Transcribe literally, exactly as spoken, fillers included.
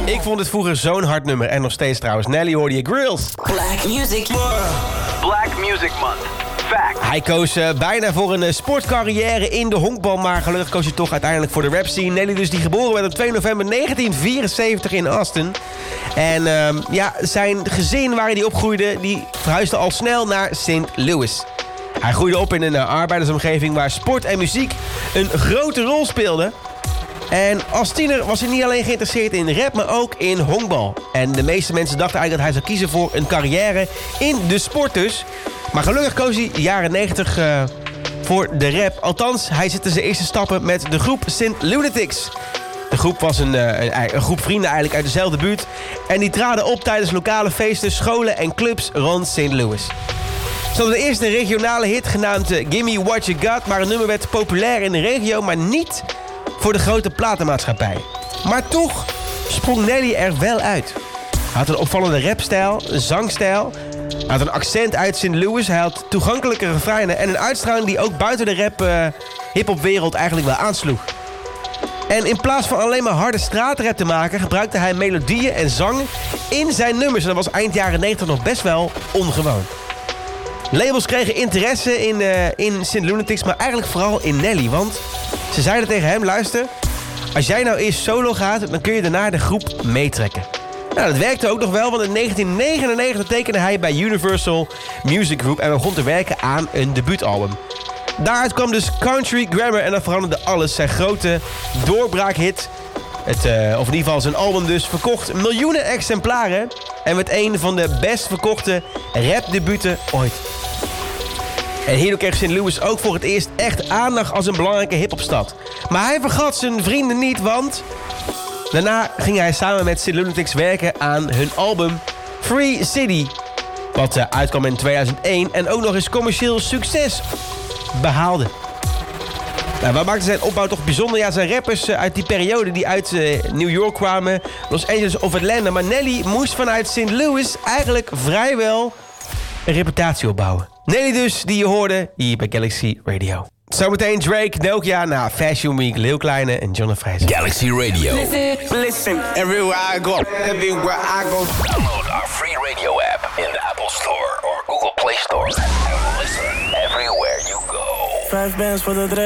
Ik vond het vroeger zo'n hard nummer. En nog steeds trouwens. Nelly hoorde je Grills. Black Music. Black Music Month. Fact. Hij koos uh, bijna voor een uh, sportcarrière in de honkbal. Maar gelukkig koos hij toch uiteindelijk voor de rap scene. Nelly dus, die geboren werd op twee november negentien vierenzeventig in Austin. En uh, ja, zijn gezin waar hij opgroeide, die verhuisde al snel naar Saint Louis. Hij groeide op in een uh, arbeidersomgeving waar sport en muziek een grote rol speelden. En als tiener was hij niet alleen geïnteresseerd in rap, maar ook in honkbal. En de meeste mensen dachten eigenlijk dat hij zou kiezen voor een carrière in de sport dus. Maar gelukkig koos hij de jaren negentig uh, voor de rap. Althans, hij zette zijn eerste stappen met de groep Saint Lunatics. De groep was een, uh, een, een groep vrienden eigenlijk uit dezelfde buurt. En die traden op tijdens lokale feesten, scholen en clubs rond Saint Louis. Ze hadden eerst een regionale hit genaamd uh, Gimme What You Got. Maar het nummer werd populair in de regio, maar niet voor de grote platenmaatschappij. Maar toch sprong Nelly er wel uit. Hij had een opvallende rapstijl, een zangstijl. Hij had een accent uit Saint Louis. Hij had toegankelijke refreinen en een uitstraling die ook buiten de rap uh, hip-hop wereld eigenlijk wel aansloeg. En in plaats van alleen maar harde straatrap te maken, gebruikte hij melodieën en zang in zijn nummers. En dat was eind jaren negentig nog best wel ongewoon. Labels kregen interesse in, uh, in Saint Lunatics, maar eigenlijk vooral in Nelly. Want ze zeiden tegen hem, luister, als jij nou eerst solo gaat, dan kun je daarna de groep meetrekken. Nou, dat werkte ook nog wel, want in negentien negenennegentig tekende hij bij Universal Music Group en begon te werken aan een debuutalbum. Daaruit kwam dus Country Grammar en dat veranderde alles. Zijn grote doorbraakhit, het, uh, of in ieder geval zijn album dus, verkocht miljoenen exemplaren en werd een van de best verkochte rapdebuten ooit. En hierdoor kreeg Saint Louis ook voor het eerst echt aandacht als een belangrijke hiphopstad. Maar hij vergat zijn vrienden niet, want daarna ging hij samen met Saint Lunatics werken aan hun album Free City, wat uh, uitkwam in tweeduizend één en ook nog eens commercieel succes behaalde. Nou, wat maakte zijn opbouw toch bijzonder? Ja, zijn rappers uh, uit die periode die uit uh, New York kwamen, Los Angeles of Atlanta. Maar Nelly moest vanuit Saint Louis eigenlijk vrijwel een reputatie opbouwen. Nelly dus, die je hoorde hier bij Galaxy Radio. Zometeen Drake, Nokia, na Fashion Week, Lil Kleine en John Fraser. Galaxy Radio. Listen, listen, everywhere I go, everywhere I go. Download our free radio app in the Apple Store or Google Play Store. And listen everywhere you go. Vijf bands voor de dread.